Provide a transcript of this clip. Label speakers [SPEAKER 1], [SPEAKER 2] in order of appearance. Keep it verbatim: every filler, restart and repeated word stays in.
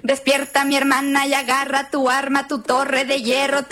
[SPEAKER 1] Despierta mi hermana y agarra tu arma, tu torre de hierro.